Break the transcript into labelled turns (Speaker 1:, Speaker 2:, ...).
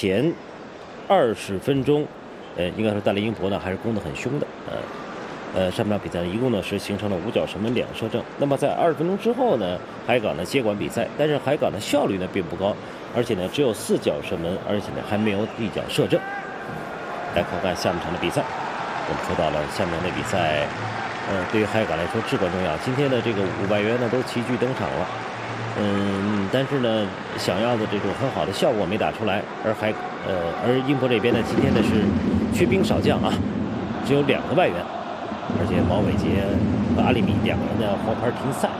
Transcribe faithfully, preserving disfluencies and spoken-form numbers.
Speaker 1: 前二十分钟，呃，应该说大连英博呢还是攻得很凶的，呃。呃，上半场比赛呢，一共呢是形成了五脚射门两射正。那么在二十分钟之后呢，海港呢接管比赛，但是海港的效率呢并不高，而且呢只有四脚射门，而且呢还没有一脚射正。来看看下半场的比赛，我们说到了下半场的比赛，呃，对于海港来说至关重要。今天的这个五外援呢都齐聚登场了，嗯，但是呢想要的这种很好的效果没打出来，而海呃而英博这边呢今天呢是缺兵少将啊，只有两个外援。而且毛伟杰和阿里米两个人的黄牌停赛，